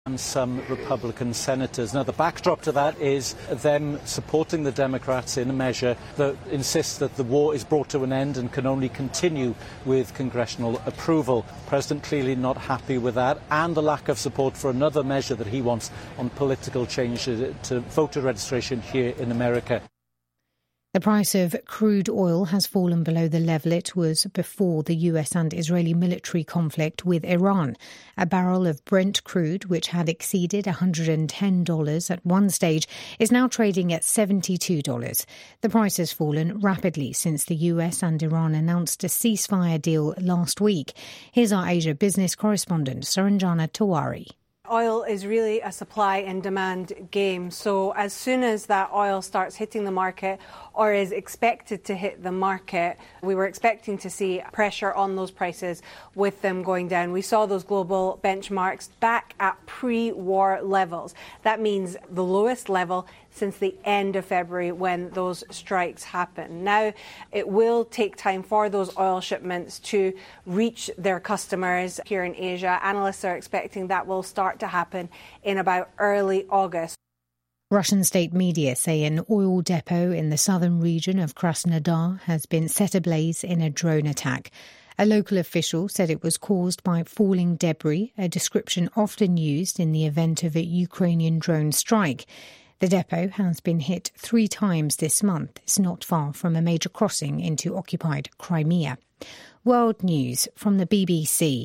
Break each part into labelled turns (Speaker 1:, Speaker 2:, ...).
Speaker 1: and some Republican senators. Now, the backdrop to that is them supporting the Democrats in a measure that insists that the war is brought to an end and can only continue with congressional approval. The President clearly not happy with that, and the lack of support for another measure that he wants on political change to voter registration here in America.
Speaker 2: The price of crude oil has fallen below the level it was before the US and Israeli military conflict with Iran. A barrel of Brent crude, which had exceeded $110 at one stage, is now trading at $72. The price has fallen rapidly since the US and Iran announced a ceasefire deal last week. Here's our Asia business correspondent, Saranjana Tawari.
Speaker 3: Oil is really a supply and demand game. So as soon as that oil starts hitting the market or is expected to hit the market, we were expecting to see pressure on those prices with them going down. We saw those global benchmarks back at pre-war levels. That means the lowest level since the end of February when those strikes happened. Now, it will take time for those oil shipments to reach their customers here in Asia. Analysts are expecting that will start to happen in about early August.
Speaker 2: Russian state media say an oil depot in the southern region of Krasnodar has been set ablaze in a drone attack. A local official said it was caused by falling debris, a description often used in the event of a Ukrainian drone strike. The depot has been hit 3 times this month. It's not far from a major crossing into occupied Crimea. World news from the BBC.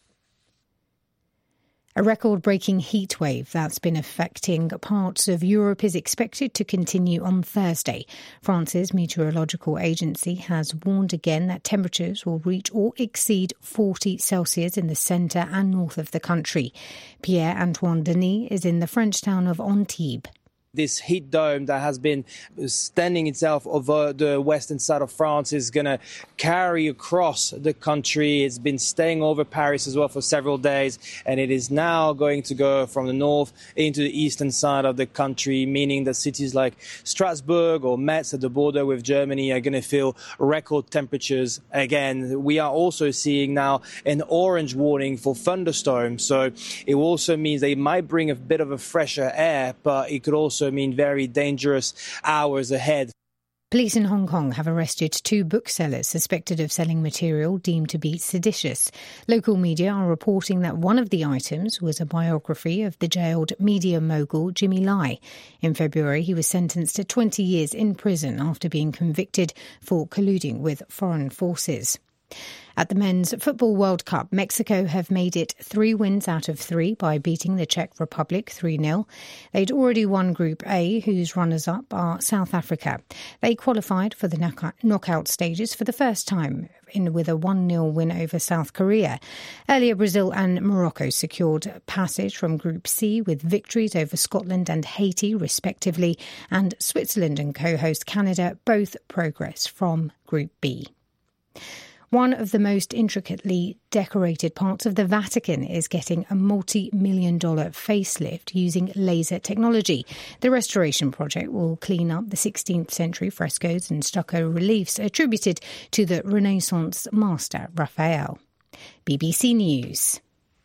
Speaker 2: A record-breaking heatwave that's been affecting parts of Europe is expected to continue on Thursday. France's meteorological agency has warned again that temperatures will reach or exceed 40 Celsius in the centre and north of the country. Pierre-Antoine Denis is in the French town of Antibes.
Speaker 4: This heat dome that has been standing itself over the western side of France is going to carry across the country. It's been staying over Paris as well for several days, and it is now going to go from the north into the eastern side of the country, meaning that cities like Strasbourg or Metz at the border with Germany are going to feel record temperatures again. We are also seeing now an orange warning for thunderstorms, so it also means they might bring a bit of a fresher air, but it could also mean very dangerous hours ahead.
Speaker 2: Police in Hong Kong have arrested 2 booksellers suspected of selling material deemed to be seditious. Local media are reporting that one of the items was a biography of the jailed media mogul Jimmy Lai. In February, he was sentenced to 20 years in prison after being convicted for colluding with foreign forces. At the Men's Football World Cup, Mexico have made it 3 wins out of 3 by beating the Czech Republic 3-0. They'd already won Group A, whose runners-up are South Africa. They qualified for the knockout stages for the first time with a 1-0 win over South Korea. Earlier, Brazil and Morocco secured passage from Group C with victories over Scotland and Haiti, respectively, and Switzerland and co-host Canada both progress from Group B. One of the most intricately decorated parts of the Vatican is getting a multi-million-dollar facelift using laser technology. The restoration project will clean up the 16th century frescoes and stucco reliefs attributed to the Renaissance master Raphael. BBC News.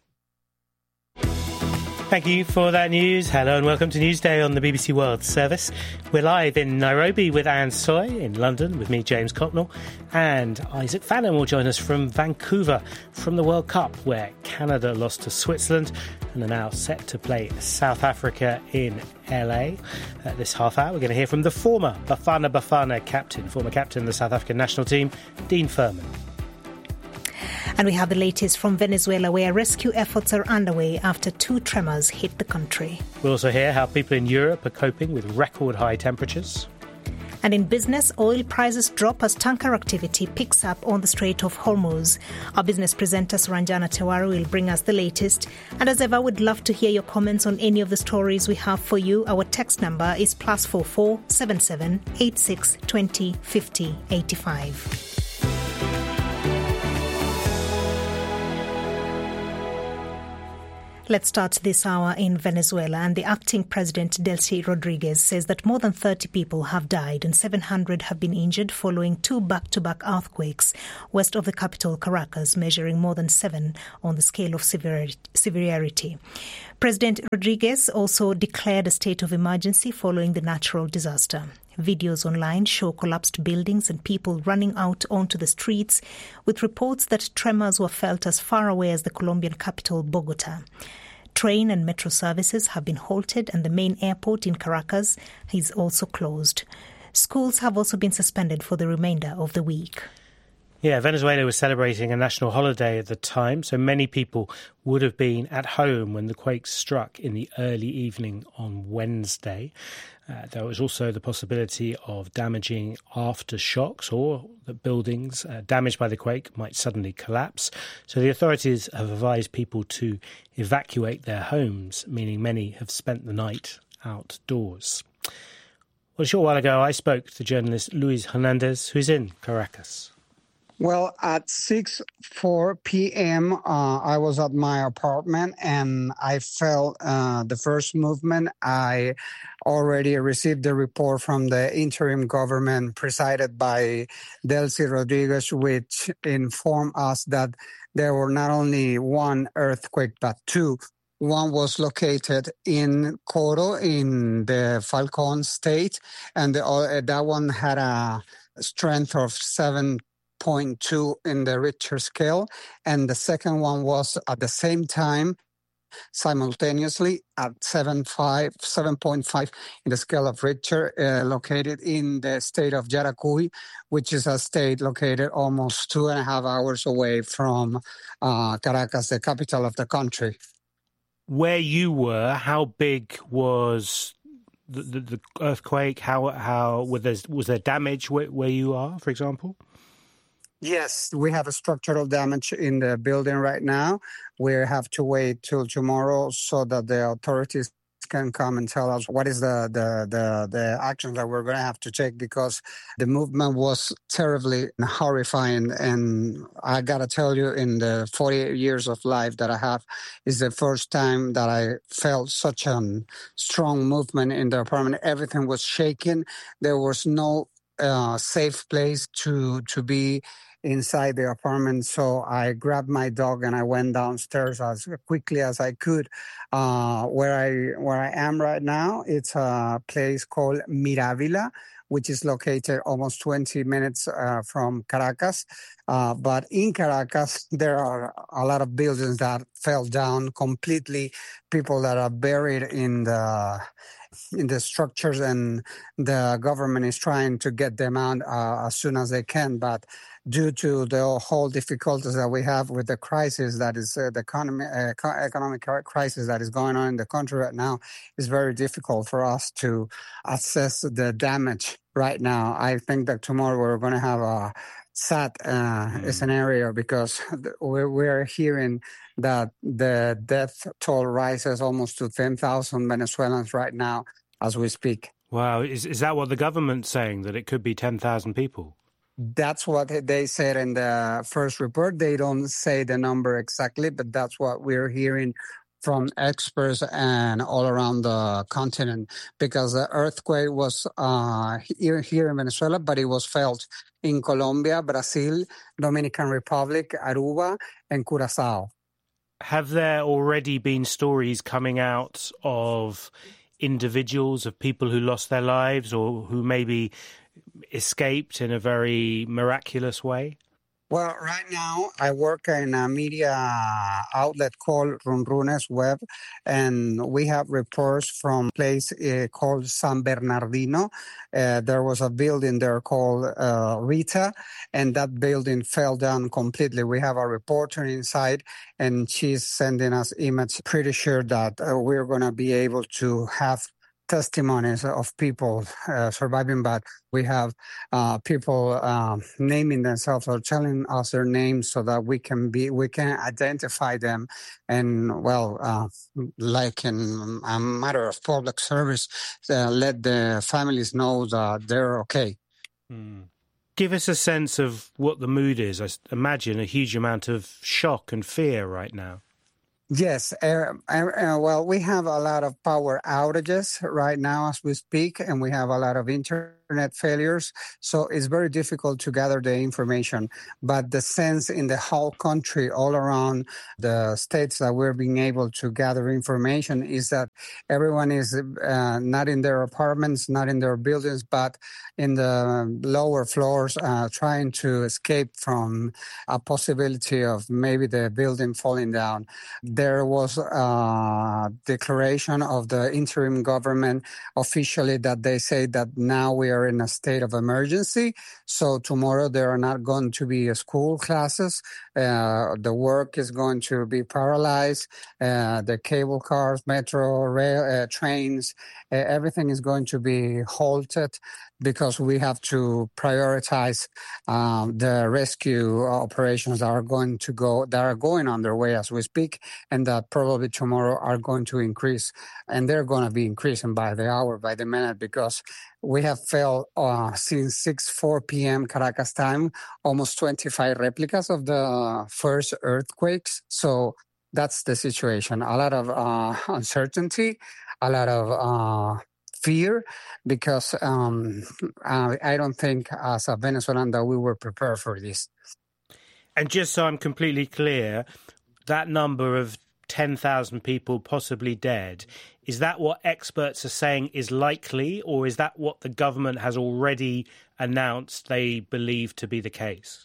Speaker 5: Thank you for that news. Hello and welcome to Newsday on the BBC World Service. We're live in Nairobi with Anne Soy, in London with me, James Cotnell, and Isaac Fannin will join us from Vancouver from the World Cup, where Canada lost to Switzerland and are now set to play South Africa in LA. This half hour, we're going to hear from the former Bafana captain, former captain of the South African national team, Dean Furman.
Speaker 6: And we have the latest from Venezuela, where rescue efforts are underway after 2 tremors hit the country.
Speaker 5: We'll also hear how people in Europe are coping with record high temperatures.
Speaker 6: And in business, oil prices drop as tanker activity picks up on the Strait of Hormuz. Our business presenter Saranjana Tewari will bring us the latest. And as ever, we'd love to hear your comments on any of the stories we have for you. Our text number is +44 77 86 20 50 85. Let's start this hour in Venezuela, and the acting president, Delcy Rodriguez, says that more than 30 people have died and 700 have been injured following 2 back-to-back earthquakes west of the capital, Caracas, measuring more than 7 on the scale of severity. President Rodriguez also declared a state of emergency following the natural disaster. Videos online show collapsed buildings and people running out onto the streets, with reports that tremors were felt as far away as the Colombian capital, Bogota. Train and metro services have been halted, and the main airport in Caracas is also closed. Schools have also been suspended for the remainder of the week.
Speaker 5: Yeah, Venezuela was celebrating a national holiday at the time, so many people would have been at home when the quake struck in the early evening on Wednesday. There was also the possibility of damaging aftershocks, or that buildings damaged by the quake might suddenly collapse. So the authorities have advised people to evacuate their homes, meaning many have spent the night outdoors. Well, a short while ago, I spoke to journalist Luis Hernandez, who's in Caracas.
Speaker 7: Well, at 6:04 p.m., I was at my apartment and I felt the first movement. I already received the report from the interim government presided by Delcy Rodriguez, which informed us that there were not only one earthquake, but 2. One was located in Coro in the Falcón state, and that one had a strength of 7.2 in the Richter scale, and the second one was at the same time, simultaneously at 7.5 in the scale of Richter, located in the state of Yaracuy, which is a state located almost 2.5 hours away from Caracas, the capital of the country.
Speaker 5: Where you were, how big was the earthquake? How was there damage where you are, for example?
Speaker 7: Yes, we have a structural damage in the building right now. We have to wait till tomorrow so that the authorities can come and tell us what is the actions that we're going to have to take, because the movement was terribly horrifying. And I got to tell you, in the 48 years of life that I have, is the first time that I felt such a strong movement in the apartment. Everything was shaking. There was no safe place to be inside the apartment. So I grabbed my dog and I went downstairs as quickly as I could. Where I am right now, it's a place called Miravila, which is located almost 20 minutes from Caracas. But in Caracas, there are a lot of buildings that fell down completely, people that are buried in the structures, and the government is trying to get them out as soon as they can. But due to the whole difficulties that we have with the crisis that is the economic crisis that is going on in the country right now, it's very difficult for us to assess the damage right now. I think that tomorrow we're going to have a sad scenario, because we're hearing that the death toll rises almost to 10,000 Venezuelans right now as we speak.
Speaker 5: Wow. Is that what the government's saying, that it could be 10,000 people?
Speaker 7: That's what they said in the first report. They don't say the number exactly, but that's what we're hearing from experts and all around the continent, because the earthquake was here in Venezuela, but it was felt in Colombia, Brazil, Dominican Republic, Aruba, and Curacao.
Speaker 5: Have there already been stories coming out of individuals, of people who lost their lives or who maybe escaped in a very miraculous way?
Speaker 7: Well, right now I work in a media outlet called Runrunes Web, and we have reports from a place called San Bernardino. There was a building there called Rita, and that building fell down completely. We have a reporter inside, and she's sending us images. Pretty sure that we're going to be able to have testimonies of people surviving, but we have people naming themselves or telling us their names so that we can identify them, and like in a matter of public service, let the families know that they're okay.
Speaker 5: Give us a sense of what the mood is. I imagine a huge amount of shock and fear right now.
Speaker 7: Yes. Well, we have a lot of power outages right now as we speak, and we have a lot of internet failures. So it's very difficult to gather the information. But the sense in the whole country, all around the states that we're being able to gather information is that everyone is not in their apartments, not in their buildings, but in the lower floors trying to escape from a possibility of maybe the building falling down. There was a declaration of the interim government officially that they say that now we are in a state of emergency. So tomorrow there are not going to be school classes. The work is going to be paralyzed. The cable cars, metro, rail, trains, everything is going to be halted because we have to prioritize the rescue operations that are going underway as we speak, and that probably tomorrow are going to increase. And they're going to be increasing by the hour, by the minute, because we have felt since 4 p.m. Caracas time, almost 25 replicas of the first earthquakes. So that's the situation. A lot of uncertainty, a lot of fear, because I don't think as a Venezuelan that we were prepared for this.
Speaker 5: And just so I'm completely clear, that number of 10,000 people possibly dead, is that what experts are saying is likely, or is that what the government has already announced they believe to be the case?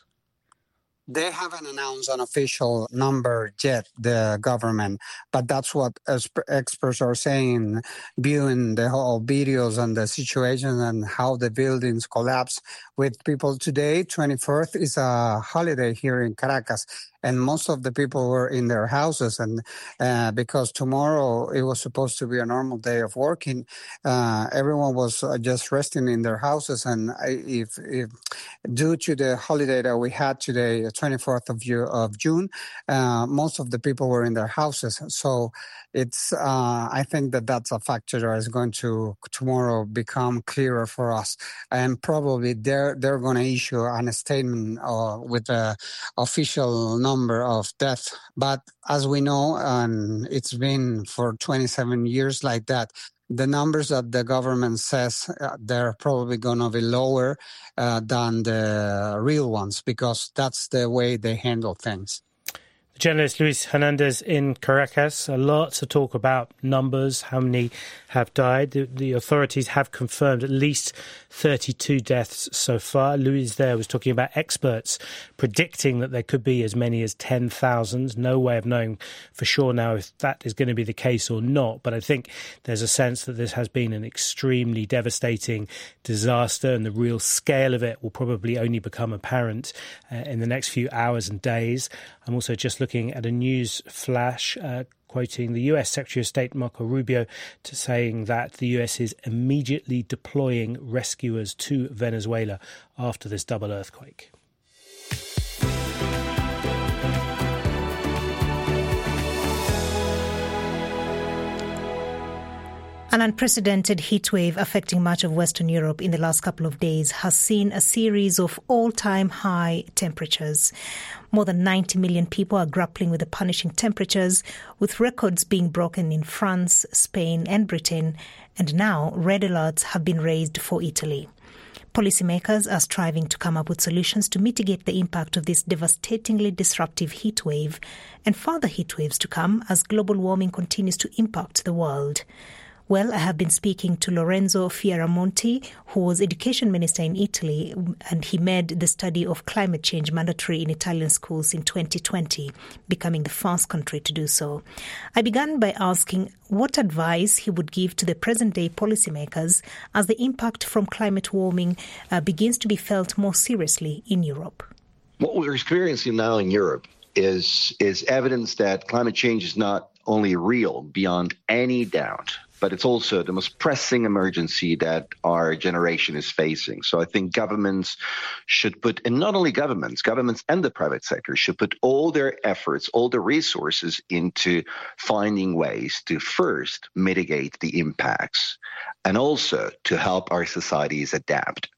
Speaker 7: They haven't announced an official number yet, the government, but that's what experts are saying, viewing the whole videos and the situation and how the buildings collapse with people today. 24th is a holiday here in Caracas, and most of the people were in their houses. And because tomorrow it was supposed to be a normal day of working, everyone was just resting in their houses. And if due to the holiday that we had today, the 24th of June, most of the people were in their houses. So it's I think that's a factor that is going to tomorrow become clearer for us. And probably they're going to issue a statement with the official number of deaths. But as we know, and it's been for 27 years like that, the numbers that the government says they're probably going to be lower than the real ones, because that's the way they handle things.
Speaker 5: Journalist Luis Hernandez in Caracas. A lot to talk about numbers, how many have died. The authorities have confirmed at least 32 deaths so far. Luis there was talking about experts predicting that there could be as many as 10,000. No way of knowing for sure now if that is going to be the case or not. But I think there's a sense that this has been an extremely devastating disaster, and the real scale of it will probably only become apparent in the next few hours and days. I'm also just looking at a news flash quoting the US Secretary of State Marco Rubio to saying that the US is immediately deploying rescuers to Venezuela after this double earthquake.
Speaker 6: An unprecedented heatwave affecting much of Western Europe in the last couple of days has seen a series of all-time high temperatures. More than 90 million people are grappling with the punishing temperatures, with records being broken in France, Spain and Britain, and now red alerts have been raised for Italy. Policymakers are striving to come up with solutions to mitigate the impact of this devastatingly disruptive heatwave and further heatwaves to come as global warming continues to impact the world. Well, I have been speaking to Lorenzo Fierramonti, who was education minister in Italy, and he made the study of climate change mandatory in Italian schools in 2020, becoming the first country to do so. I began by asking what advice he would give to the present-day policymakers as the impact from climate warming begins to be felt more seriously in Europe.
Speaker 8: What we're experiencing now in Europe is evidence that climate change is not only real beyond any doubt, but it's also the most pressing emergency that our generation is facing. So I think governments should put, and not only governments and the private sector should put all their efforts, all the resources into finding ways to first mitigate the impacts and also to help our societies adapt.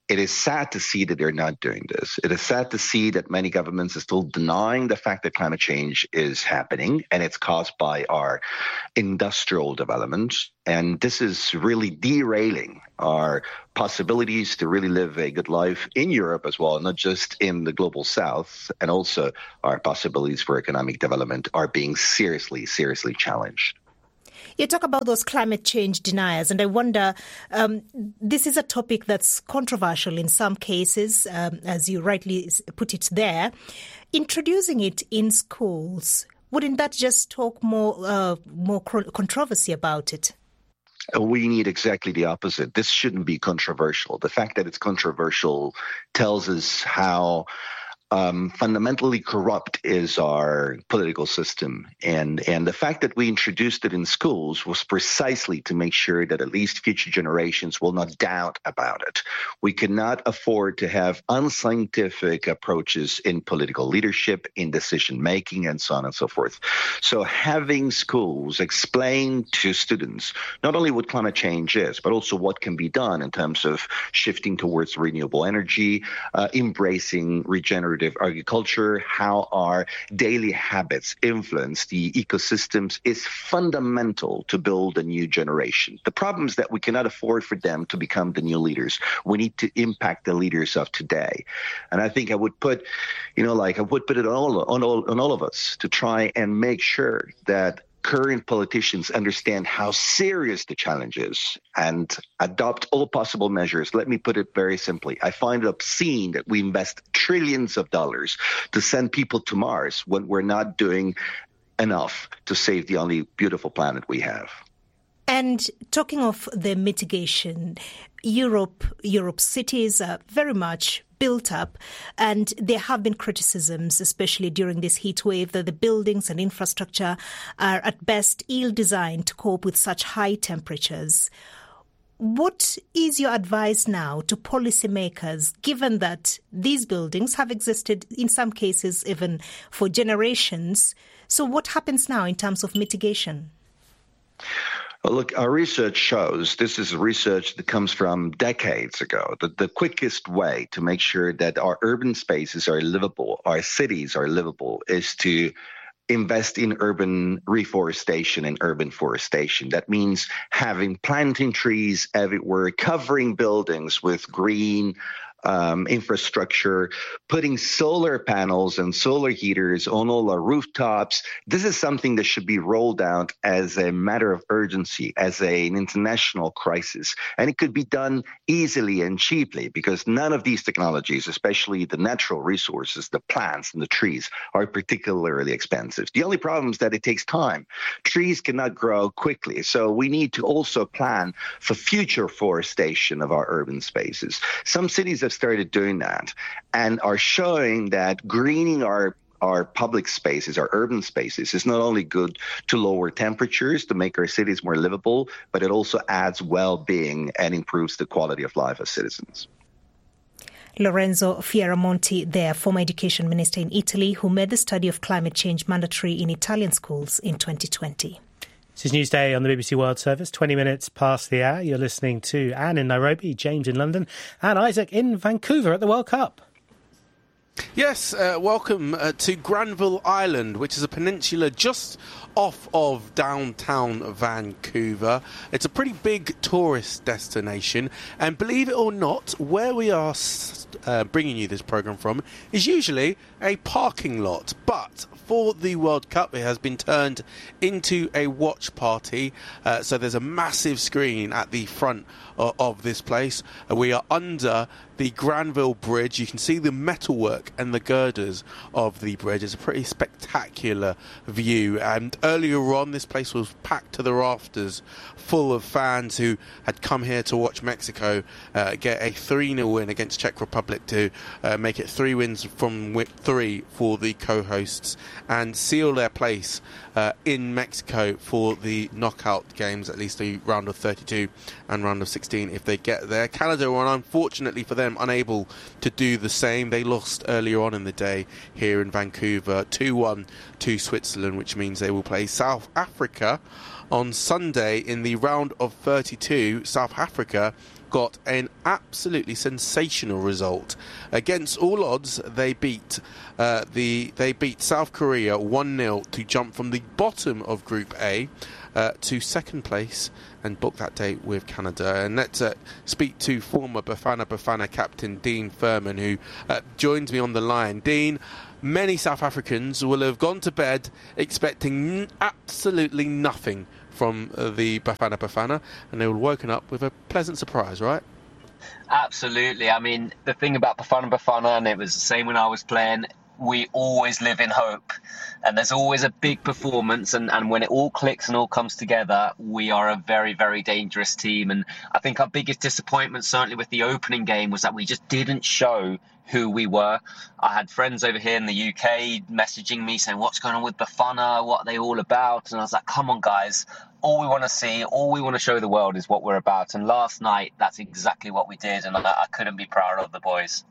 Speaker 8: it is sad to see that they're not doing this. It is sad to see that many governments are still denying the fact that climate change is happening, and it's caused by our industrial development. And this is really derailing our possibilities to really live a good life in Europe as well, not just in the global south. And also our possibilities for economic development are being seriously, seriously challenged.
Speaker 6: You talk about those climate change deniers, and I wonder, this is a topic that's controversial in some cases, as you rightly put it there. Introducing it in schools, wouldn't that just talk more controversy about it?
Speaker 8: We need exactly the opposite. This shouldn't be controversial. The fact that it's controversial tells us how fundamentally corrupt is our political system. And the fact that we introduced it in schools was precisely to make sure that at least future generations will not doubt about it. We cannot afford to have unscientific approaches in political leadership, in decision-making, and so on and so forth. So having schools explain to students not only what climate change is, but also what can be done in terms of shifting towards renewable energy, embracing regenerative agriculture, how our daily habits influence the ecosystems is fundamental to build a new generation. The problem is that we cannot afford for them to become the new leaders. We need to impact the leaders of today. And I think I would put it on all of us to try and make sure that current politicians understand how serious the challenge is and adopt all possible measures. Let me put it very simply. I find it obscene that we invest trillions of dollars to send people to Mars when we're not doing enough to save the only beautiful planet we have.
Speaker 6: And talking of the mitigation, Europe's cities are very much built up, and there have been criticisms, especially during this heat wave, that the buildings and infrastructure are at best ill-designed to cope with such high temperatures. What is your advice now to policymakers, given that these buildings have existed in some cases even for generations? So what happens now in terms of mitigation?
Speaker 8: Well, look, our research shows, this is research that comes from decades ago, that the quickest way to make sure that our urban spaces are livable, our cities are livable, is to invest in urban reforestation and urban forestation. That means planting trees everywhere, covering buildings with green infrastructure, putting solar panels and solar heaters on all our rooftops. This is something that should be rolled out as a matter of urgency, as an international crisis. And it could be done easily and cheaply because none of these technologies, especially the natural resources, the plants and the trees, are particularly expensive. The only problem is that it takes time. Trees cannot grow quickly. So we need to also plan for future forestation of our urban spaces. Some cities have started doing that and are showing that greening our public spaces, our urban spaces, is not only good to lower temperatures, to make our cities more livable, but it also adds well-being and improves the quality of life of citizens.
Speaker 6: Lorenzo Fierramonti, there, former education minister in Italy, who made the study of climate change mandatory in Italian schools in 2020.
Speaker 5: This is Newsday on the BBC World Service, 20 minutes past the hour. You're listening to Anne in Nairobi, James in London, and Isaac in Vancouver at the World Cup.
Speaker 9: Yes, welcome to Granville Island, which is a peninsula just off of downtown Vancouver. It's a pretty big tourist destination, and believe it or not, where we are bringing you this programme from is usually a parking lot, but for the World Cup it has been turned into a watch party, so there's a massive screen at the front of this place. We are under the Granville Bridge. You can see the metalwork and the girders of the bridge. It's a pretty spectacular view, and earlier on this place was packed to the rafters, full of fans who had come here to watch Mexico get a 3-0 win against Czech Republic to make it 3 wins from 3 for the co-hosts and seal their place in Mexico for the knockout games, at least the round of 32 and round of 16 if they get there. Canada were, unfortunately for them, unable to do the same. They lost earlier on in the day here in Vancouver 2-1 to Switzerland, which means they will play South Africa on Sunday in the round of 32. South Africa got an absolutely sensational result. Against all odds, they beat South Korea 1-0 to jump from the bottom of Group A to second place and book that date with Canada. And let's speak to former Bafana Bafana captain Dean Furman, who joins me on the line. Dean, many South Africans will have gone to bed expecting absolutely nothing from the Bafana Bafana, and they were woken up with a pleasant surprise, right?
Speaker 10: Absolutely. I mean, the thing about Bafana Bafana, and it was the same when I was playing, we always live in hope, and there's always a big performance, and when it all clicks and all comes together, we are a very, very dangerous team. And I think our biggest disappointment, certainly with the opening game, was that we just didn't show who we were. I had friends over here in the UK messaging me saying, what's going on with Bafana, what are they all about? And I was like, come on guys, all we want to see, all we want to show the world is what we're about. And last night, that's exactly what we did, and I couldn't be prouder of the boys.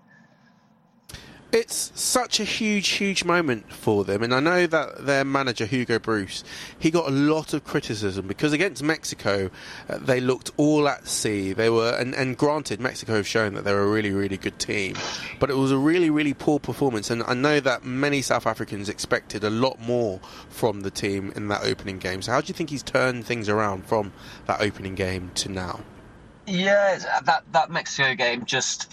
Speaker 9: It's such a huge moment for them, and I know that their manager Hugo Bruce, he got a lot of criticism because against Mexico they looked all at sea. They were, and granted, Mexico have shown that they're a really good team, but it was a really poor performance, and I know that many South Africans expected a lot more from the team in that opening game. So how do you think he's turned things around from that opening game to now?
Speaker 10: Yeah, that Mexico game just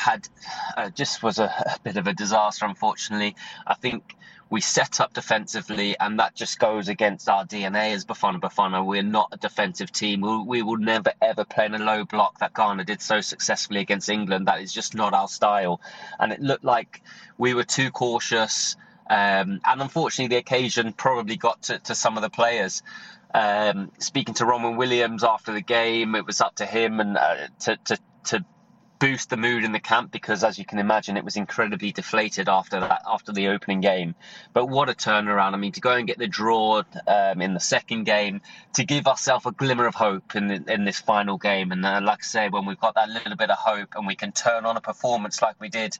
Speaker 10: was a bit of a disaster, unfortunately. I think we set up defensively, and that just goes against our DNA as Bafana Bafana. We're not a defensive team. We will never, ever play in a low block that Ghana did so successfully against England. That is just not our style. And it looked like we were too cautious. And unfortunately, the occasion probably got to some of the players. Speaking to Ronwen Williams after the game, it was up to him and to boost the mood in the camp, because as you can imagine, it was incredibly deflated after the opening game. But what a turnaround. I mean, to go and get the draw in the second game, to give ourselves a glimmer of hope in this final game. And like I say, when we've got that little bit of hope and we can turn on a performance like we did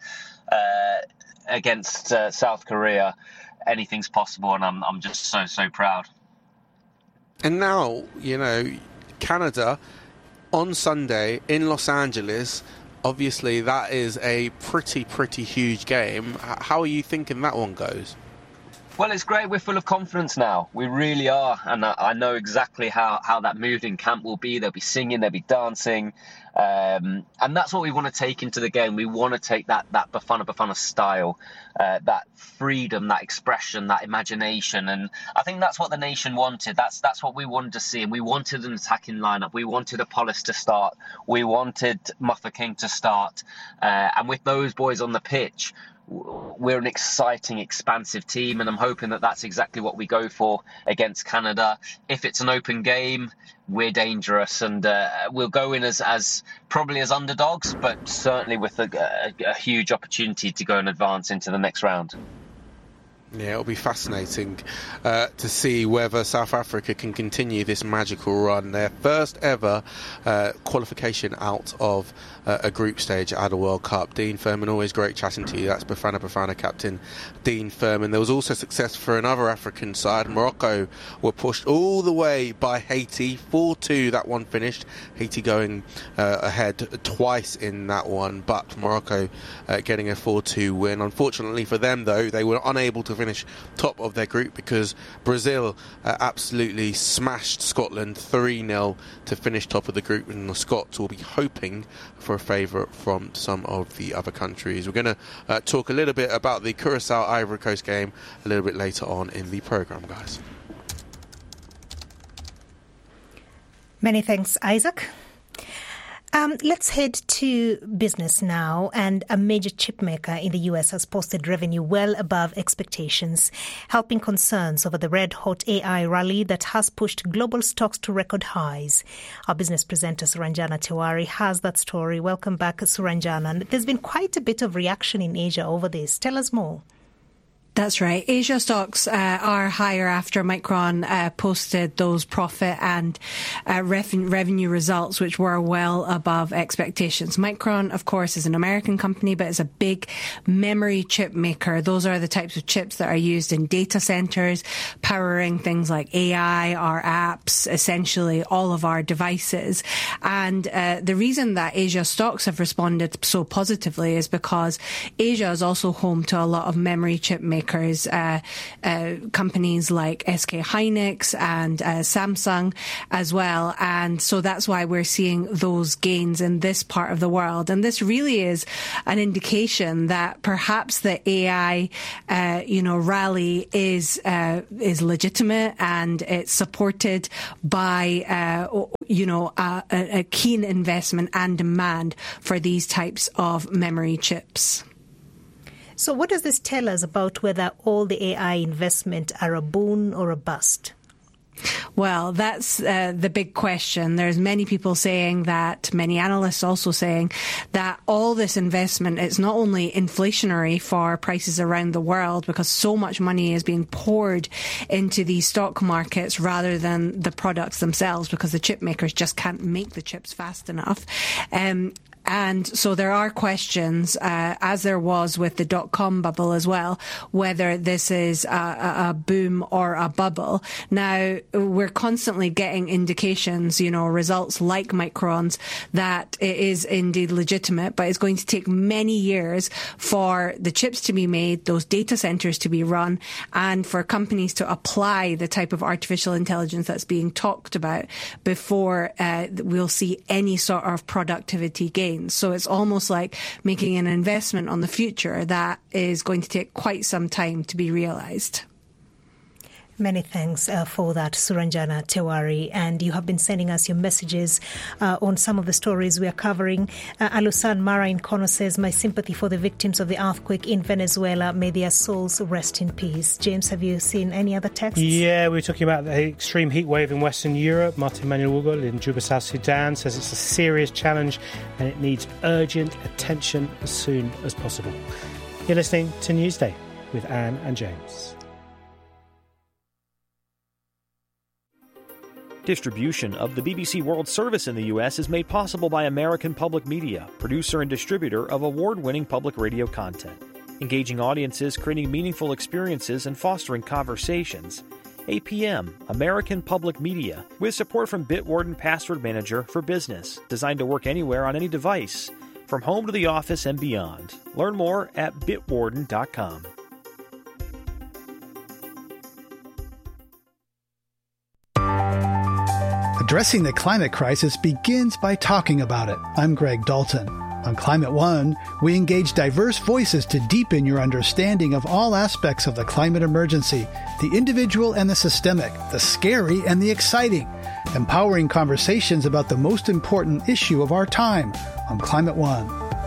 Speaker 10: against South Korea, anything's possible, and I'm just so proud.
Speaker 9: And now, you know, Canada on Sunday in Los Angeles, obviously that is a pretty huge game. How are you thinking that one goes?
Speaker 10: Well, it's great. We're full of confidence now. We really are. And I know exactly how that mood in camp will be. They'll be singing, they'll be dancing. And that's what we want to take into the game. We want to take that Bafana Bafana style, that freedom, that expression, that imagination. And I think that's what the nation wanted. That's what we wanted to see. And we wanted an attacking lineup. We wanted Apollos to start. We wanted Mafeking to start. And with those boys on the pitch, we're an exciting, expansive team, and I'm hoping that that's exactly what we go for against Canada. If it's an open game, we're dangerous, and we'll go in as probably as underdogs, but certainly with a huge opportunity to go and advance into the next round.
Speaker 9: Yeah, it'll be fascinating to see whether South Africa can continue this magical run. Their first ever qualification out of a group stage at a World Cup. Dean Furman, always great chatting to you. That's Bafana Bafana captain Dean Furman. There was also success for another African side. Morocco were pushed all the way by Haiti. 4-2 that one finished. Haiti going ahead twice in that one, but Morocco getting a 4-2 win. Unfortunately for them, though, they were unable to finish top of their group because Brazil absolutely smashed Scotland 3-0 to finish top of the group, and the Scots will be hoping for a favour from some of the other countries. We're going to talk a little bit about the Curacao Ivory Coast game a little bit later on in the programme, guys.
Speaker 6: Many thanks, Isaac. Let's head to business now. And a major chip maker in the US has posted revenue well above expectations, helping concerns over the red-hot AI rally that has pushed global stocks to record highs. Our business presenter, Suranjana Tewari, has that story. Welcome back, Suranjana. There's been quite a bit of reaction in Asia over this. Tell us more.
Speaker 3: That's right. Asia stocks are higher after Micron posted those profit and revenue results, which were well above expectations. Micron, of course, is an American company, but it's a big memory chip maker. Those are the types of chips that are used in data centers, powering things like AI, our apps, essentially all of our devices. And the reason that Asia stocks have responded so positively is because Asia is also home to a lot of memory chip makers. Companies like SK Hynix and Samsung as well. And so that's why we're seeing those gains in this part of the world. And this really is an indication that perhaps the AI, rally is legitimate and it's supported by, a keen investment and demand for these types of memory chips.
Speaker 6: So what does this tell us about whether all the AI investment are a boon or a bust?
Speaker 3: Well, that's the big question. There's many people saying that, many analysts also saying that all this investment is not only inflationary for prices around the world because so much money is being poured into these stock markets rather than the products themselves because the chip makers just can't make the chips fast enough. And so there are questions, as there was with the dot-com bubble as well, whether this is a boom or a bubble. Now, we're constantly getting indications, results like Micron's, that it is indeed legitimate, but it's going to take many years for the chips to be made, those data centers to be run, and for companies to apply the type of artificial intelligence that's being talked about before we'll see any sort of productivity gain. So it's almost like making an investment on the future that is going to take quite some time to be realised.
Speaker 6: Many thanks for that, Suranjana Tewari. And you have been sending us your messages on some of the stories we are covering. Alusan Mara in Kono says, my sympathy for the victims of the earthquake in Venezuela. May their souls rest in peace. James, have you seen any other texts?
Speaker 5: Yeah, we were talking about the extreme heat wave in Western Europe. Martin Manuel Wugol in Juba, South Sudan says it's a serious challenge and it needs urgent attention as soon as possible. You're listening to Newsday with Anne and James.
Speaker 11: Distribution of the BBC World Service in the U.S. is made possible by American Public Media, producer and distributor of award-winning public radio content. Engaging audiences, creating meaningful experiences, and fostering conversations. APM, American Public Media, with support from Bitwarden Password Manager for Business, designed to work anywhere on any device, from home to the office and beyond. Learn more at bitwarden.com.
Speaker 12: Addressing the climate crisis begins by talking about it. I'm Greg Dalton. On Climate One, we engage diverse voices to deepen your understanding of all aspects of the climate emergency, the individual and the systemic, the scary and the exciting, empowering conversations about the most important issue of our time on Climate One.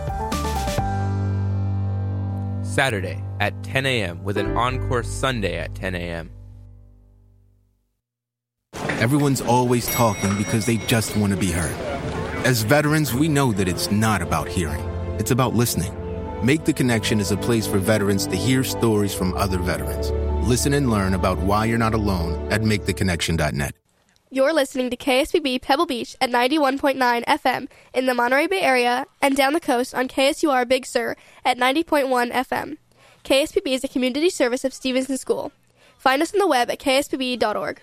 Speaker 13: Saturday at 10 a.m. with an encore Sunday at 10 a.m.
Speaker 14: Everyone's always talking because they just want to be heard. As veterans, we know that it's not about hearing. It's about listening. Make the Connection is a place for veterans to hear stories from other veterans. Listen and learn about why you're not alone at maketheconnection.net.
Speaker 15: You're listening to KSPB Pebble Beach at 91.9 FM in the Monterey Bay area and down the coast on KSUR Big Sur at 90.1 FM. KSPB is a community service of Stevenson School. Find us on the web at kspb.org.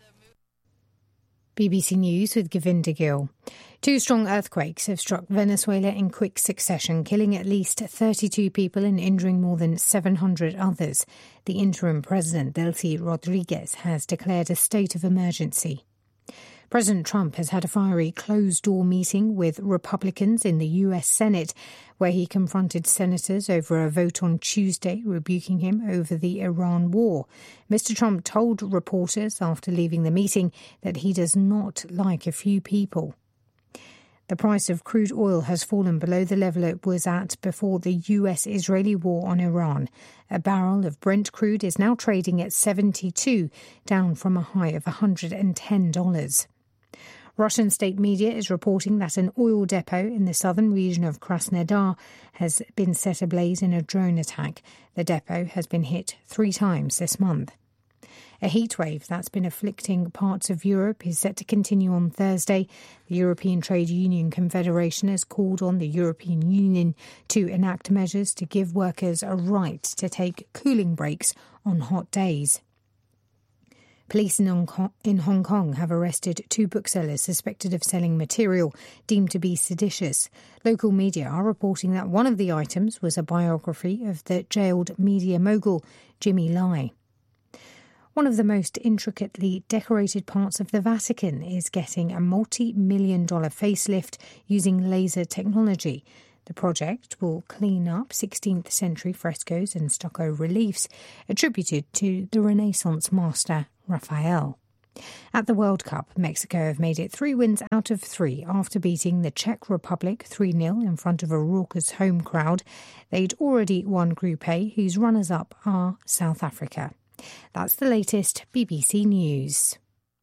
Speaker 2: BBC News with Govinda Gill. 2 strong earthquakes have struck Venezuela in quick succession, killing at least 32 people and injuring more than 700 others. The interim president, Delcy Rodriguez, has declared a state of emergency. President Trump has had a fiery closed-door meeting with Republicans in the U.S. Senate, where he confronted senators over a vote on Tuesday, rebuking him over the Iran war. Mr. Trump told reporters after leaving the meeting that he does not like a few people. The price of crude oil has fallen below the level it was at before the US-Israeli war on Iran. A barrel of Brent crude is now trading at $72, down from a high of $110. Russian state media is reporting that an oil depot in the southern region of Krasnodar has been set ablaze in a drone attack. The depot has been hit 3 times this month. A heatwave that's been afflicting parts of Europe is set to continue on Thursday. The European Trade Union Confederation has called on the European Union to enact measures to give workers a right to take cooling breaks on hot days. Police in Hong Kong have arrested 2 booksellers suspected of selling material deemed to be seditious. Local media are reporting that one of the items was a biography of the jailed media mogul Jimmy Lai. One of the most intricately decorated parts of the Vatican is getting a multi-million-dollar facelift using laser technology. The project will clean up 16th century frescoes and stucco reliefs attributed to the Renaissance master Raphael. At the World Cup, Mexico have made it 3 wins out of 3 after beating the Czech Republic 3-0 in front of a raucous home crowd. They'd already won Group A, whose runners-up are South Africa. That's the latest BBC News.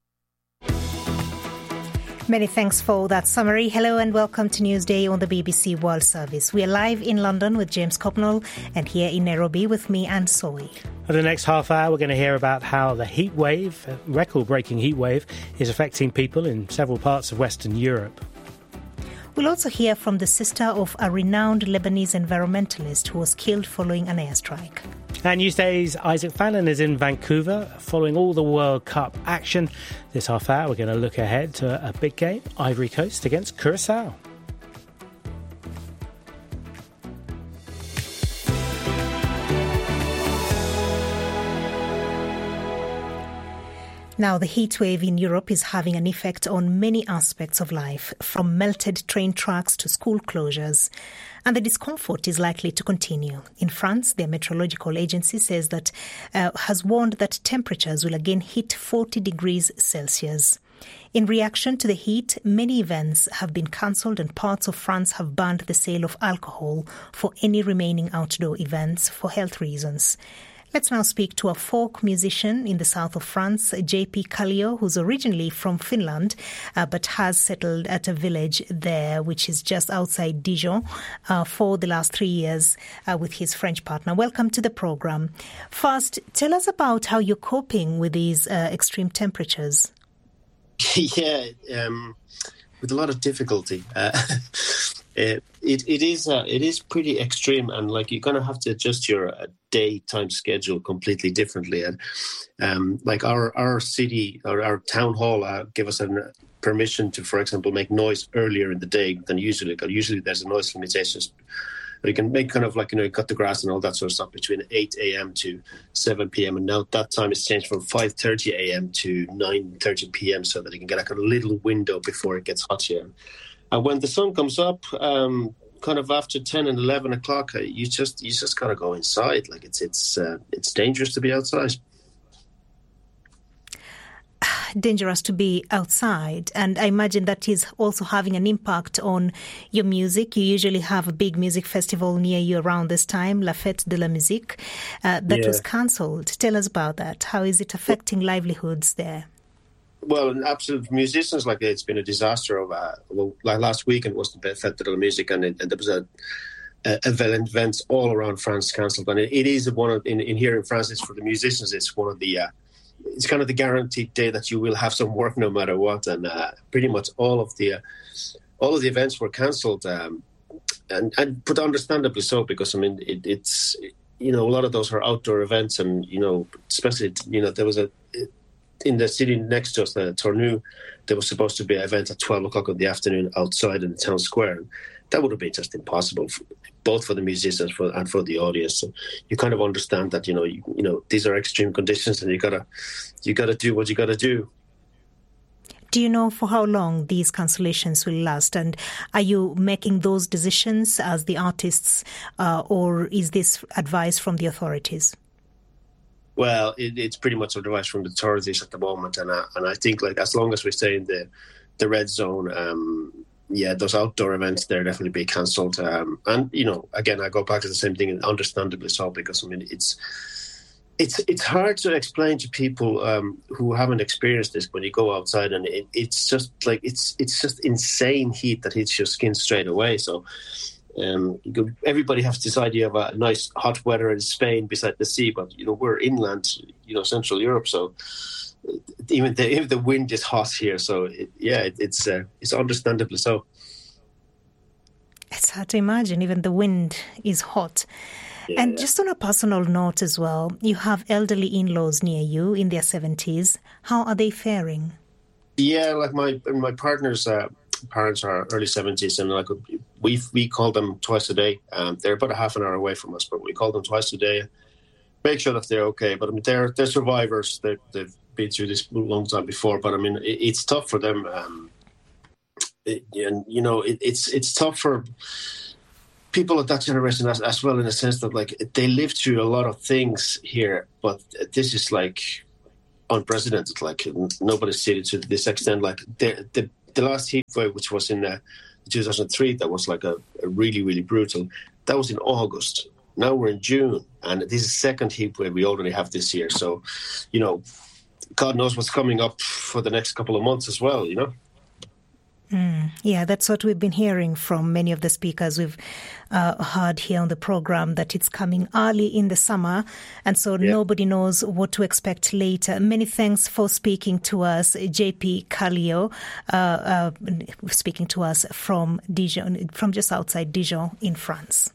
Speaker 6: Many thanks for that summary. Hello and welcome to Newsday on the BBC World Service. We are live in London with James Copnall and here in Nairobi with me, Anne Soy.
Speaker 5: For the next half hour, we're going to hear about how the heat wave, record-breaking heat wave, is affecting people in several parts of Western Europe.
Speaker 6: We'll also hear from the sister of a renowned Lebanese environmentalist who was killed following an airstrike.
Speaker 5: And Newsday's Isaac Fannin is in Vancouver following all the World Cup action. This half hour, we're going to look ahead to a big game, Ivory Coast against Curacao.
Speaker 6: Now, the heat wave in Europe is having an effect on many aspects of life, from melted train tracks to school closures. And the discomfort is likely to continue. In France, the meteorological agency says that has warned that temperatures will again hit 40 degrees Celsius. In reaction to the heat, many events have been cancelled and parts of France have banned the sale of alcohol for any remaining outdoor events for health reasons. Let's now speak to a folk musician in the south of France, J.P. Kallio, who's originally from Finland, but has settled at a village there, which is just outside Dijon, for the last 3 years with his French partner. Welcome to the program. First, tell us about how you're coping with these extreme temperatures.
Speaker 16: Yeah, with a lot of difficulty. It is pretty extreme, and like you're going to have to adjust your daytime schedule completely differently. And like our city or our town hall give us permission to, for example, make noise earlier in the day than usually. Because usually there's a noise limitation. You can make kind of like, cut the grass and all that sort of stuff between 8 a.m. to 7 p.m. And now that time is changed from 5:30 a.m. to 9:30 p.m. so that you can get like a little window before it gets hot here. And when the sun comes up, kind of after 10 and 11 o'clock, you just gotta go inside. Like it's dangerous to be outside.
Speaker 6: Dangerous to be outside, and I imagine that is also having an impact on your music. You usually have a big music festival near you around this time, La Fête de la Musique, that was cancelled. Tell us about that. How is it affecting livelihoods there?
Speaker 16: Well, absolute musicians, like it's been a disaster. Like last weekend was the Fête de la Musique, and there was events all around France cancelled. And it is one of in here in France. It's for the musicians. It's one of the it's kind of the guaranteed day that you will have some work no matter what. And pretty much all of the events were cancelled, but understandably so, because I mean it's a lot of those are outdoor events, and especially there was in the city next to us, the Tournus, there was supposed to be an event at 12 o'clock in the afternoon outside in the town square. That would have been just impossible, both for the musicians and for the audience. So you kind of understand that, these are extreme conditions, and you gotta do what you gotta do.
Speaker 6: Do you know for how long these cancellations will last? And are you making those decisions as the artists, or is this advice from the authorities?
Speaker 16: Well, it's pretty much advice from the authorities at the moment, and I think like as long as we stay in the red zone, those outdoor events they're definitely be cancelled. And again, I go back to the same thing, and understandably so, because I mean it's hard to explain to people who haven't experienced this when you go outside, and it's just like it's just insane heat that hits your skin straight away. So everybody has this idea of a nice hot weather in Spain beside the sea, but we're inland, Central Europe, so even the wind is hot here. So it's understandably so.
Speaker 6: It's hard to imagine. Even the wind is hot. Yeah, and just on a personal note as well, you have elderly in-laws near you in their 70s. How are they faring?
Speaker 16: Yeah, like my partner's parents are early 70s, and like we call them twice a day. They're about a half an hour away from us, but we call them twice a day. Make sure that they're okay. But I mean, they're survivors. They've been through this a long time before. But I mean, it's tough for them. It's tough for people of that generation as well, in the sense that like they lived through a lot of things here, but this is like unprecedented. Like nobody's seen it to this extent. Like the last heat wave, which was in 2003, that was like a really, really brutal. That was in August. Now we're in June, and this is the second heat wave we already have this year. So, God knows what's coming up for the next couple of months as well,
Speaker 6: Yeah, that's what we've been hearing from many of the speakers we've heard here on the program, that it's coming early in the summer, and so nobody knows what to expect later. Many thanks for speaking to us, JP Kallio, speaking to us from Dijon, from just outside Dijon in France.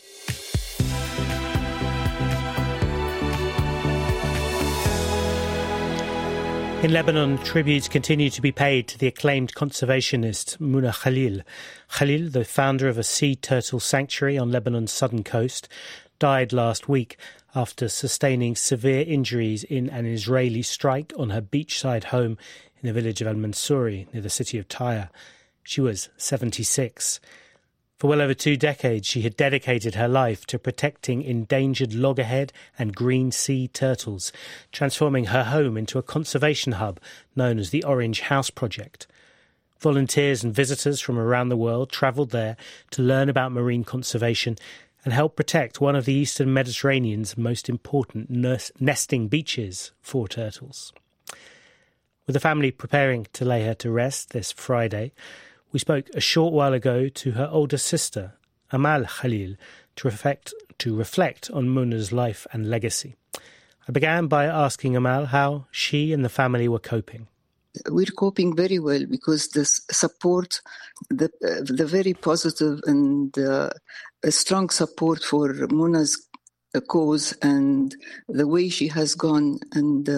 Speaker 5: In Lebanon, tributes continue to be paid to the acclaimed conservationist Muna Khalil. Khalil, the founder of a sea turtle sanctuary on Lebanon's southern coast, died last week after sustaining severe injuries in an Israeli strike on her beachside home in the village of Al-Mansouri near the city of Tyre. She was 76. For well over 2 decades, she had dedicated her life to protecting endangered loggerhead and green sea turtles, transforming her home into a conservation hub known as the Orange House Project. Volunteers and visitors from around the world travelled there to learn about marine conservation and help protect one of the Eastern Mediterranean's most important nesting beaches for turtles. With the family preparing to lay her to rest this Friday, we spoke a short while ago to her older sister, Amal Khalil, to reflect on Muna's life and legacy. I began by asking Amal how she and the family were coping.
Speaker 17: We're coping very well because the support, the very positive and strong support for Muna's cause and the way she has gone, and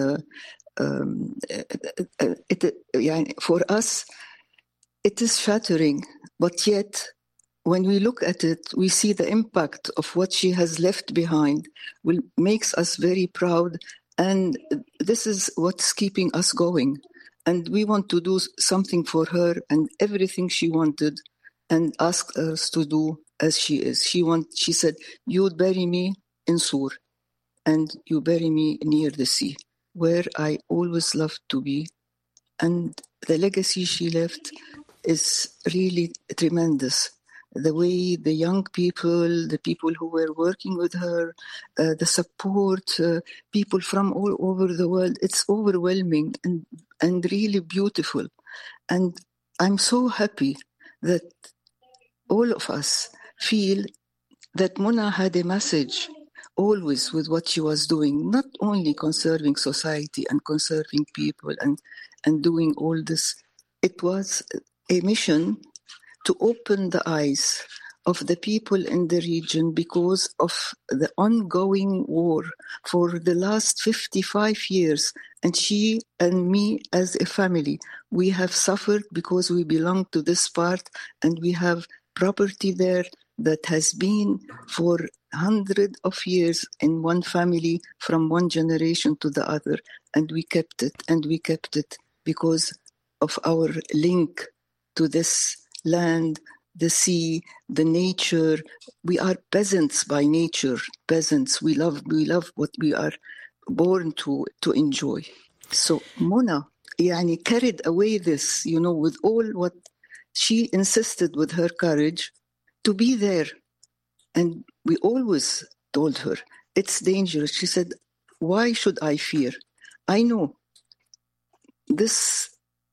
Speaker 17: for us, it is shattering, but yet when we look at it, we see the impact of what she has left behind makes us very proud, and this is what's keeping us going. And we want to do something for her and everything she wanted and asked us to do as she is. She said, you would bury me in Sur and you bury me near the sea, where I always loved to be. And the legacy she left is really tremendous. The way the young people, the people who were working with her, the support, people from all over the world, it's overwhelming and really beautiful. And I'm so happy that all of us feel that Muna had a message always with what she was doing, not only conserving society and conserving people and doing all this. It was a mission to open the eyes of the people in the region because of the ongoing war for the last 55 years. And she and me as a family, we have suffered because we belong to this part and we have property there that has been for hundreds of years in one family from one generation to the other. And we kept it because of our link to this land, the sea, the nature. We are peasants by nature, peasants. We love what we are born to enjoy. So Muna, carried away this, with all what she insisted with her courage to be there. And we always told her, it's dangerous. She said, why should I fear? I know this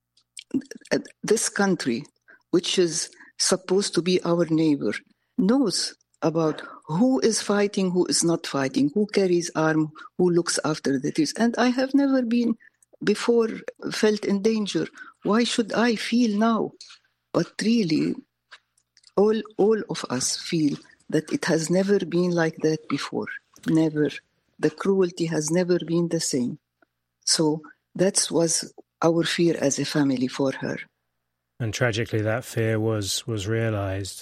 Speaker 17: country, which is supposed to be our neighbor, knows about who is fighting, who is not fighting, who carries arm, who looks after the trees. And I have never been before felt in danger. Why should I feel now? But really, all of us feel that it has never been like that before. Never. The cruelty has never been the same. So that was our fear as a family for her.
Speaker 5: And tragically, that fear was realised.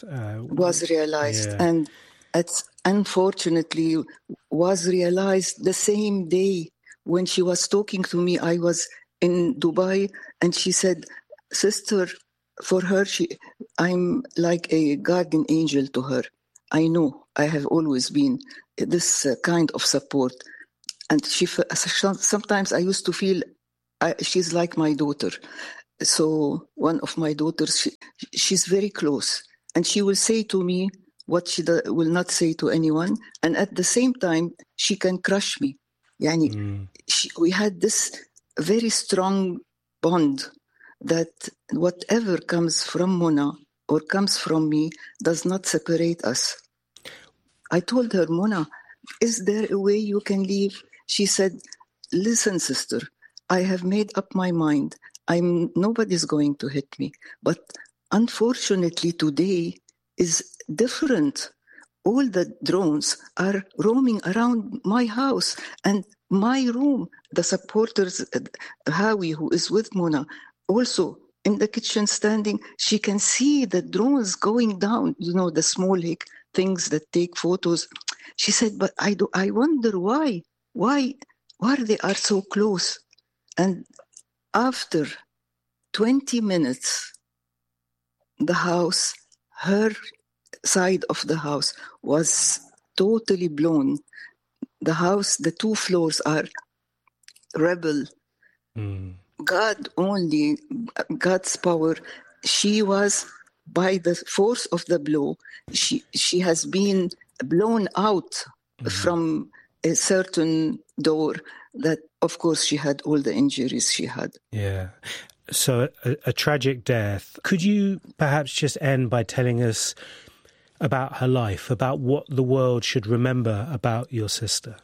Speaker 17: And it's unfortunately was realised the same day when she was talking to me. I was in Dubai, and she said, "Sister," for her, I'm like a guardian angel to her. I know I have always been this kind of support, and sometimes I used to feel she's like my daughter. So one of my daughters, she's very close, and she will say to me what she will not say to anyone, and at the same time she can crush me. We had this very strong bond that whatever comes from Mona or comes from me does not separate us. I told her, Mona, is there a way you can leave? She said, listen, sister, I have made up my mind. Nobody's going to hit me. But unfortunately, today is different. All the drones are roaming around my house and my room. The supporters, Hawi, who is with Mona, also in the kitchen standing, she can see the drones going down, the small things that take photos. She said, but I wonder why they are so close. And after 20 minutes, the house, her side of the house was totally blown. The house, the 2 floors are rebel. God only, God's power. She was, by the force of the blow, she has been blown out from a certain door that, of course, she had all the injuries she had.
Speaker 5: Yeah. So a tragic death. Could you perhaps just end by telling us about her life, about what the world should remember about your sister?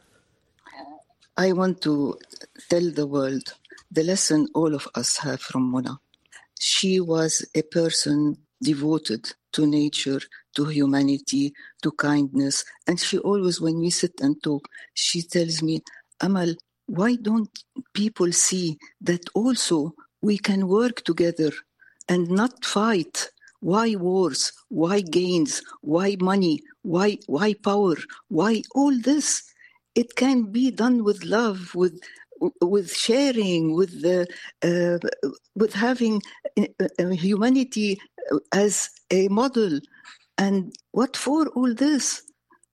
Speaker 17: I want to tell the world the lesson all of us have from Mona. She was a person devoted to nature, to humanity, to kindness. And she always, when we sit and talk, she tells me, Amal, why don't people see that also we can work together and not fight? Why wars? Why gains? Why money? Why power? Why all this? It can be done with love, with sharing, with having humanity as a model. And what for all this?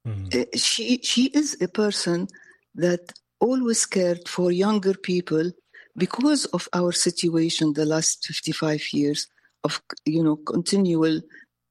Speaker 17: She is a person that always cared for younger people because of our situation the last 55 years of continual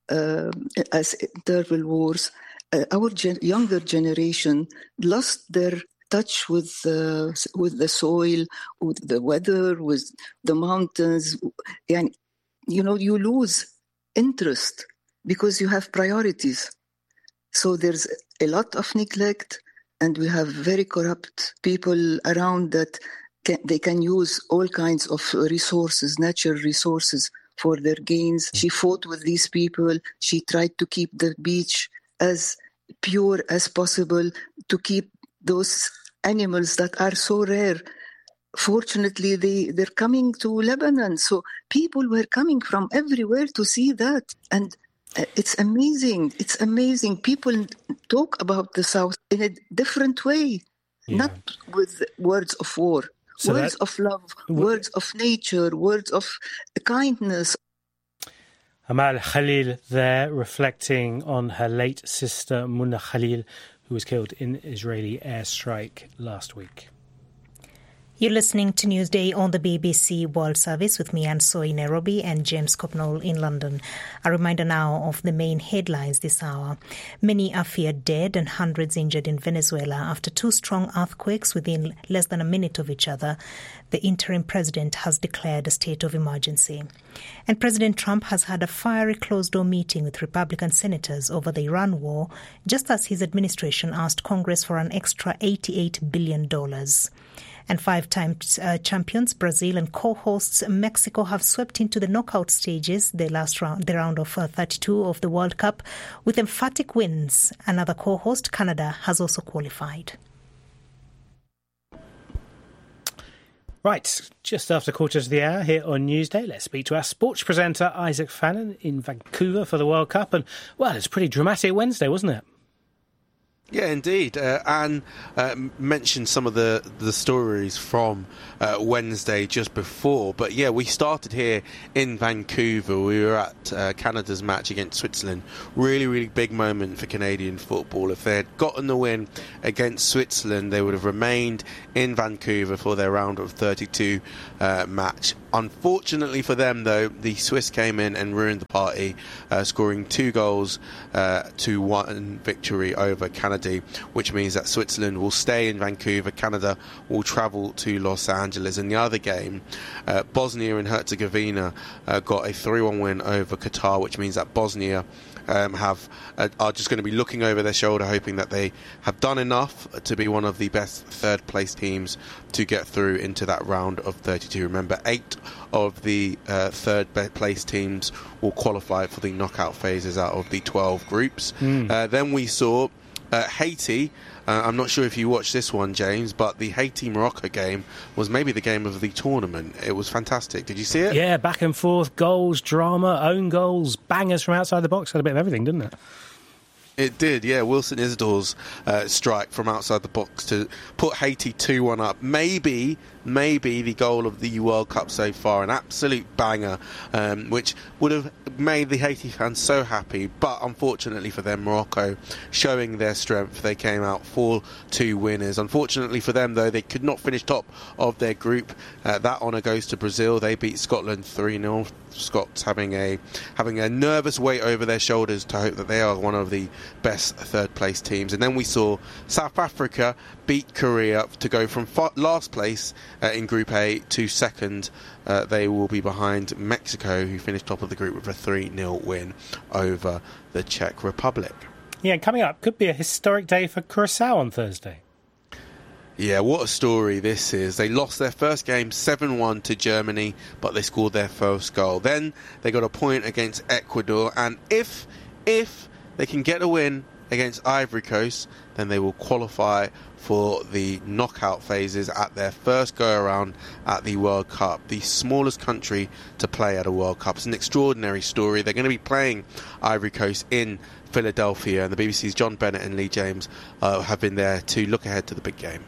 Speaker 17: as interval wars. Our younger generation lost their touch with the soil, with the weather, with the mountains. And, you lose interest because you have priorities. So there's a lot of neglect, and we have very corrupt people around that they can use all kinds of resources, natural resources, for their gains. She fought with these people. She tried to keep the beach as pure as possible, to keep those animals that are so rare. Fortunately, they're coming to Lebanon. So people were coming from everywhere to see that. And it's amazing. It's amazing. People talk about the South in a different way, not with words of war. So words of love, words of nature, words of kindness.
Speaker 5: Amal Khalil there, reflecting on her late sister Mona Khalil, who was killed in Israeli airstrike last week.
Speaker 6: You're listening to Newsday on the BBC World Service with me, Anne Soy, in Nairobi, and James Copnall in London. A reminder now of the main headlines this hour. Many are feared dead and hundreds injured in Venezuela after 2 strong earthquakes within less than a minute of each other. The interim president has declared a state of emergency. And President Trump has had a fiery closed-door meeting with Republican senators over the Iran war, just as his administration asked Congress for an extra $88 billion. And 5-time champions Brazil and co-hosts Mexico have swept into the knockout stages, the round of 32 of the World Cup, with emphatic wins. Another co-host, Canada, has also qualified.
Speaker 5: Right, just after 1:15 here on Newsday, let's speak to our sports presenter Isaac Fannin in Vancouver for the World Cup. And, well, it's a pretty dramatic Wednesday, wasn't it?
Speaker 9: Yeah, indeed. Anne mentioned some of the stories from Wednesday just before. But yeah, we started here in Vancouver. We were at Canada's match against Switzerland. Really, really big moment for Canadian football. If they had gotten the win against Switzerland, they would have remained in Vancouver for their round of 32 match. Unfortunately for them, though, the Swiss came in and ruined the party, scoring 2 goals to 1 victory over Canada, which means that Switzerland will stay in Vancouver. Canada will travel to Los Angeles. In the other game, Bosnia and Herzegovina got a 3-1 win over Qatar, which means that Bosnia are just going to be looking over their shoulder, hoping that they have done enough to be one of the best third-place teams to get through into that round of 32. Remember, 8 of the third-place teams will qualify for the knockout phases out of the 12 groups. Then we saw Haiti. I'm not sure if you watched this one, James, but the Haiti-Morocco game was maybe the game of the tournament. It was fantastic. Did you see it?
Speaker 5: Yeah, back and forth, goals, drama, own goals, bangers from outside the box. Had a bit of everything, didn't it?
Speaker 9: It did, yeah. Wilson Isidore's strike from outside the box to put Haiti 2-1 up. Maybe the goal of the World Cup so far, an absolute banger, which would have made the Haiti fans so happy. But unfortunately for them, Morocco showing their strength, they came out 4-2 winners. Unfortunately for them, though, they could not finish top of their group. That honour goes to Brazil. They beat Scotland 3-0. Scots having a nervous weight over their shoulders to hope that they are one of the best third place teams. And then we saw South Africa beat Korea to go from last place in Group A to second. They will be behind Mexico, who finished top of the group with a 3-0 win over the Czech Republic.
Speaker 5: Yeah, coming up could be a historic day for Curacao on Thursday.
Speaker 9: Yeah, what a story this is. They lost their first game 7-1 to Germany, but they scored their first goal. Then they got a point against Ecuador, and if they can get a win against Ivory Coast, then they will qualify for the knockout phases at their first go-around at the World Cup. The smallest country to play at a World Cup. It's an extraordinary story. They're going to be playing Ivory Coast in Philadelphia, and the BBC's John Bennett and Lee James have been there to look ahead to the big game.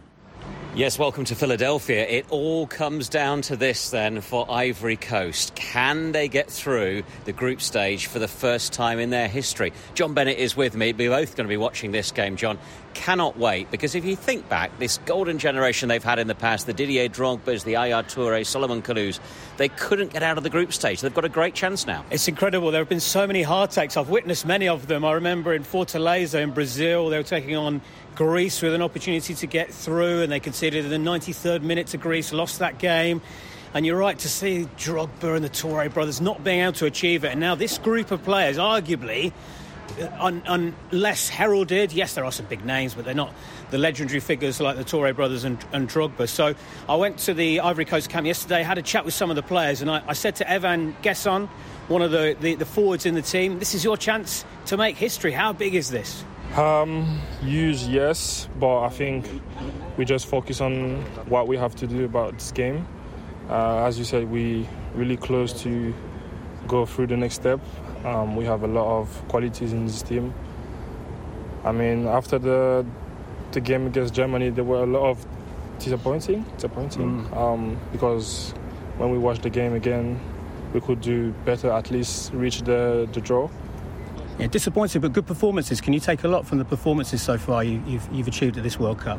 Speaker 18: Yes, welcome to Philadelphia. It all comes down to this then for Ivory Coast. Can they get through the group stage for the first time in their history? John Bennett is with me. We're both going to be watching this game, John. Cannot wait, because if you think back, this golden generation they've had in the past, the Didier Drogbas, the Yaya Toure, Solomon Kalous, they couldn't get out of the group stage. They've got a great chance now.
Speaker 19: It's incredible. There have been so many heartaches. I've witnessed many of them. I remember in Fortaleza in Brazil, they were taking on Greece with an opportunity to get through, and they conceded in the 93rd minute to Greece, lost that game. And you're right to see Drogba and the Toure brothers not being able to achieve it. And now this group of players, arguably, less heralded. Yes, there are some big names, but they're not the legendary figures like the Toure brothers and Drogba. So I went to the Ivory Coast camp yesterday, had a chat with some of the players, and I said to Evan Gesson, one of the forwards in the team, this is your chance to make history. How big is this?
Speaker 20: Yes, but I think we just focus on what we have to do about this game. As you said, we really close to go through the next step. We have a lot of qualities in this team. I mean, after the game against Germany, there were a lot of disappointing. Because when we watched the game again, we could do better, at least reach the draw.
Speaker 19: disappointing but good performances. Can you take a lot from the performances so far you've achieved at this World Cup?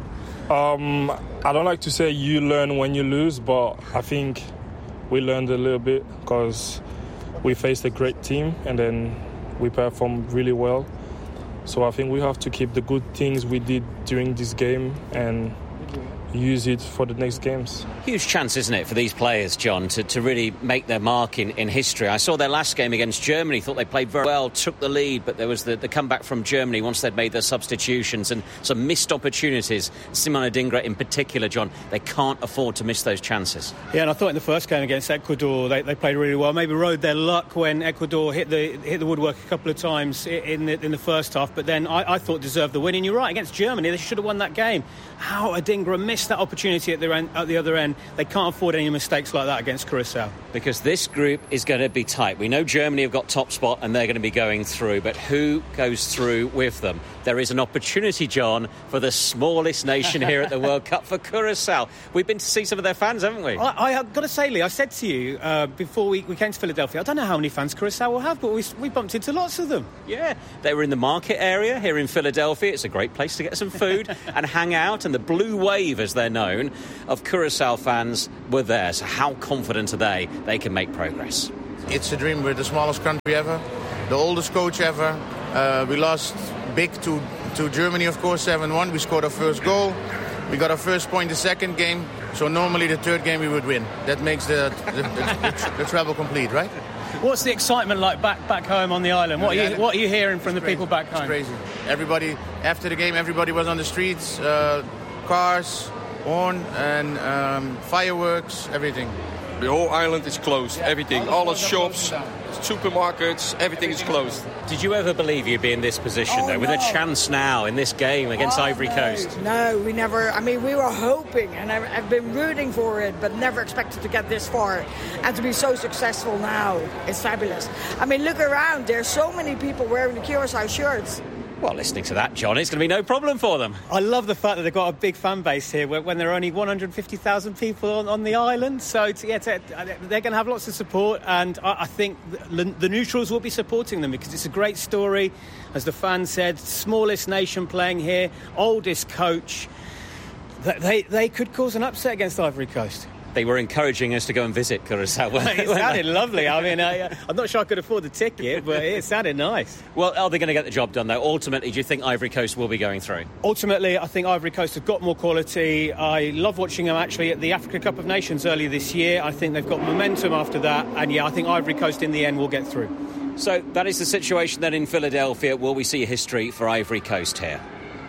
Speaker 20: I don't like to say you learn when you lose, but I think we learned a little bit because we faced a great team and then we performed really well. So I think we have to keep the good things we did during this game and use it for the next games.
Speaker 18: Huge chance, isn't it, for these players, John, to really make their mark in history. I saw their last game against Germany, thought they played very well, took the lead, but there was the comeback from Germany once they'd made their substitutions and some missed opportunities. Simon Adingra in particular, John, they can't afford to miss those chances.
Speaker 19: Yeah, and I thought in the first game against Ecuador they played really well, maybe rode their luck when Ecuador hit the woodwork a couple of times in the first half, but then I thought deserved the win. And you're right, against Germany they should have won that game. How Adingra missed that opportunity at the other end. They can't afford any mistakes like that against Curacao.
Speaker 18: Because this group is going to be tight. We know Germany have got top spot and they're going to be going through, but who goes through with them? There is an opportunity, John, for the smallest nation here at the World Cup, for Curacao. We've been to see some of their fans, haven't we?
Speaker 19: I've got to say, Lee, I said to you before we came to Philadelphia, I don't know how many fans Curacao will have, but we bumped into lots of them.
Speaker 18: Yeah, they were in the market area here in Philadelphia. It's a great place to get some food and hang out, and the blue wave, as they're known, of Curacao fans were there. So how confident are they can make progress?
Speaker 21: It's a dream. We're the smallest country ever, the oldest coach ever. We lost big to Germany, of course, 7-1. We scored our first goal. We got our first point the second game. So normally the third game we would win. That makes the travel complete, right?
Speaker 19: What's the excitement like back home on the island? What are you hearing from the people back home?
Speaker 21: It's crazy. Everybody, after the game, everybody was on the streets, cars, horn and fireworks, everything.
Speaker 22: The whole island is closed, everything. All the shops, supermarkets, everything is closed.
Speaker 18: Did you ever believe you'd be in this position, though, with a chance now in this game against Ivory Coast?
Speaker 23: No, we never. I mean, we were hoping, and I've been rooting for it, but never expected to get this far. And to be so successful now, it's fabulous. I mean, look around. There's so many people wearing the Curacao shirts.
Speaker 18: Well, listening to that, John, it's going to be no problem for them.
Speaker 19: I love the fact that they've got a big fan base here when there are only 150,000 people on the island. So, they're going to have lots of support, and I think the neutrals will be supporting them because it's a great story. As the fan said, smallest nation playing here, oldest coach. They could cause an upset against Ivory Coast.
Speaker 18: They were encouraging us to go and visit Curacao.
Speaker 19: It sounded lovely. I mean, I'm not sure I could afford the ticket, but it sounded nice.
Speaker 18: Well, are they going to get the job done, though? Ultimately, do you think Ivory Coast will be going through?
Speaker 19: Ultimately, I think Ivory Coast have got more quality. I love watching them, actually, at the Africa Cup of Nations earlier this year. I think they've got momentum after that. And, I think Ivory Coast, in the end, will get through.
Speaker 18: So that is the situation then in Philadelphia. Will we see history for Ivory Coast here?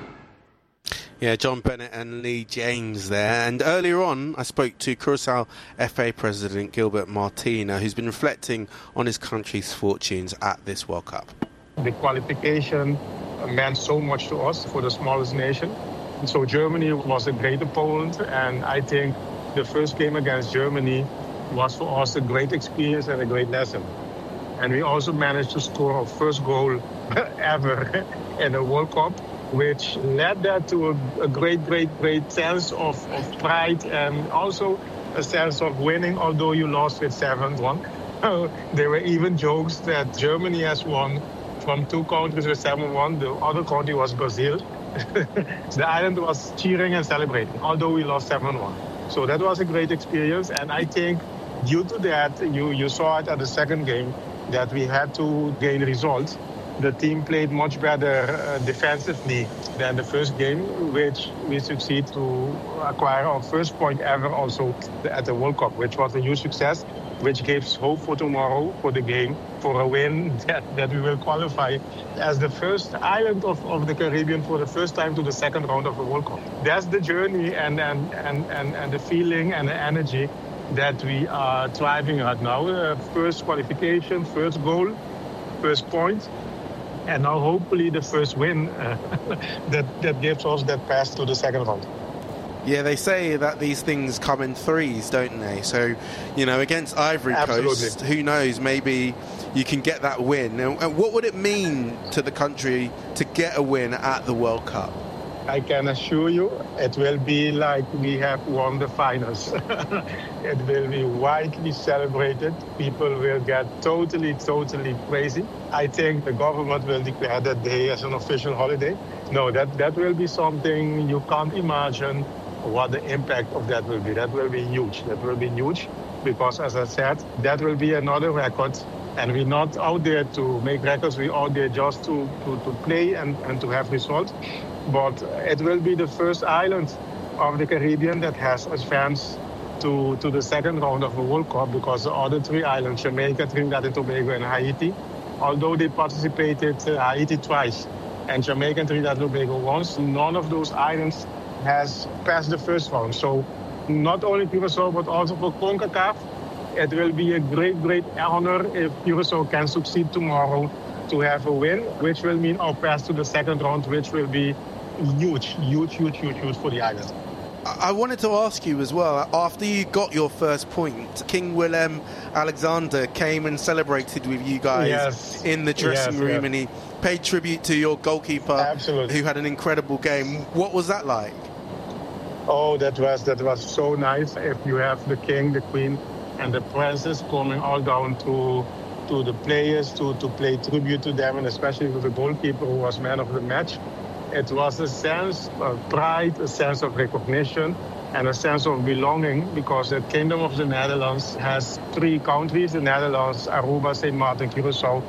Speaker 9: Yeah, John Bennett and Lee James there. And earlier on, I spoke to Curacao FA President Gilbert Martina, who's been reflecting on his country's fortunes at this World Cup.
Speaker 24: The qualification meant so much to us for the smallest nation. And so Germany was a great opponent, and I think the first game against Germany was for us a great experience and a great lesson. And we also managed to score our first goal ever in a World Cup, which led that to a great sense of pride and also a sense of winning, although you lost with 7-1. There were even jokes that Germany has won from two countries with 7-1. The other country was Brazil. The island was cheering and celebrating, although we lost 7-1. So that was a great experience, and I think due to that, you saw it at the second game, that we had to gain results. The team played much better defensively than the first game, which we succeed to acquire our first point ever also at the World Cup, which was a huge success, which gives hope for tomorrow, for the game, for a win that we will qualify as the first island of the Caribbean for the first time to the second round of the World Cup. That's the journey and the feeling and the energy that we are thriving at now. First qualification, first goal, first point. And now hopefully the first win that gives us that pass to the second round.
Speaker 9: Yeah, they say that these things come in threes, don't they? So, against Ivory Coast, who knows, maybe you can get that win. And what would it mean to the country to get a win at the World Cup?
Speaker 24: I can assure you it will be like we have won the finals. It will be widely celebrated. People will get totally crazy. I think the government will declare that day as an official holiday. No, that will be something you can't imagine what the impact of that will be. That will be huge. That will be huge because, as I said, that will be another record. And we're not out there to make records. We're out there just to play and to have results. But it will be the first island of the Caribbean that has advanced to the second round of the World Cup, because the other three islands, Jamaica, Trinidad and Tobago and Haiti, although they participated, Haiti twice and Jamaica and Trinidad and Tobago once, none of those islands has passed the first round. So not only Curaçao, but also for CONCACAF, it will be a great honor if Curaçao can succeed tomorrow to have a win, which will mean our pass to the second round, which will be huge for the island.
Speaker 9: I wanted to ask you as well, after you got your first point, King Willem Alexander came and celebrated with you guys in the dressing room, and he paid tribute to your goalkeeper, who had an incredible game. What was that like?
Speaker 24: Oh, that was so nice. If you have the king, the queen, and the princess coming all down to the players to pay tribute to them, and especially to the goalkeeper who was man of the match. It was a sense of pride, a sense of recognition, and a sense of belonging, because the Kingdom of the Netherlands has three countries, the Netherlands, Aruba, St. Martin, Curaçao,